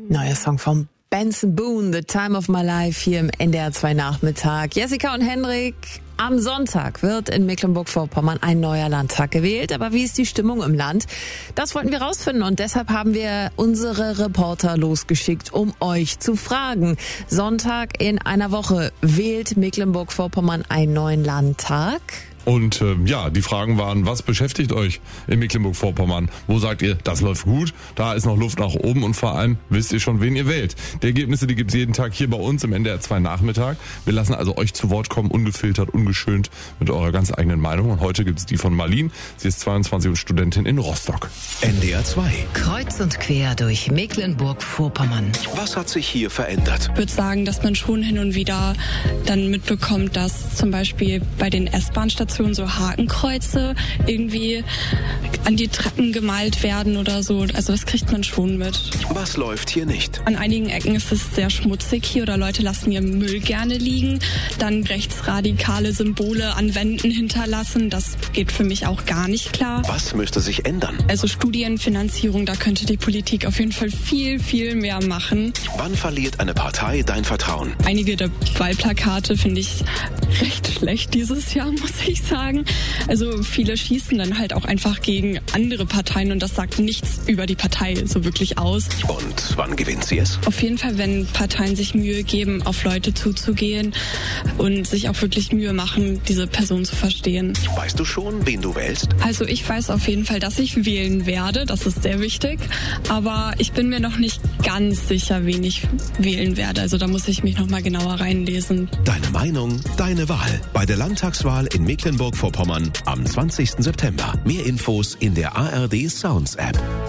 Neuer Song von Benson Boone, The Time of My Life, hier im NDR 2 Nachmittag. Jessica und Henrik, am Sonntag wird in Mecklenburg-Vorpommern ein neuer Landtag gewählt. Aber wie ist die Stimmung im Land? Das wollten wir rausfinden und deshalb haben wir unsere Reporter losgeschickt, um euch zu fragen. Sonntag in einer Woche wählt Mecklenburg-Vorpommern einen neuen Landtag. Und die Fragen waren, was beschäftigt euch in Mecklenburg-Vorpommern? Wo sagt ihr, das läuft gut, da ist noch Luft nach oben und vor allem wisst ihr schon, wen ihr wählt? Die Ergebnisse, die gibt's jeden Tag hier bei uns im NDR 2 Nachmittag. Wir lassen also euch zu Wort kommen, ungefiltert, ungeschönt, mit eurer ganz eigenen Meinung. Und heute gibt's die von Marlene. Sie ist 22 und Studentin in Rostock. NDR 2. Kreuz und quer durch Mecklenburg-Vorpommern. Was hat sich hier verändert? Ich würde sagen, dass man schon hin und wieder dann mitbekommt, dass zum Beispiel bei den S-Bahn-Stationen so Hakenkreuze irgendwie an die Treppen gemalt werden oder so. Also das kriegt man schon mit. Was läuft hier nicht? An einigen Ecken ist es sehr schmutzig hier oder Leute lassen ihren Müll gerne liegen. Dann rechtsradikale Symbole an Wänden hinterlassen. Das geht für mich auch gar nicht klar. Was müsste sich ändern? Also Studienfinanzierung, da könnte die Politik auf jeden Fall viel, viel mehr machen. Wann verliert eine Partei dein Vertrauen? Einige der Wahlplakate finde ich recht schlecht dieses Jahr, muss ich sagen. Also viele schießen dann halt auch einfach gegen andere Parteien und das sagt nichts über die Partei so wirklich aus. Und wann gewinnt sie es? Auf jeden Fall, wenn Parteien sich Mühe geben, auf Leute zuzugehen und sich auch wirklich Mühe machen, diese Person zu verstehen. Weißt du schon, wen du wählst? Also ich weiß auf jeden Fall, dass ich wählen werde. Das ist sehr wichtig. Aber ich bin mir noch nicht ganz sicher, wen ich wählen werde. Also da muss ich mich noch mal genauer reinlesen. Deine Meinung, deine Wahl. Bei der Landtagswahl in Mecklenburg-Vorpommern am 20. September. Mehr Infos in der ARD Sounds App.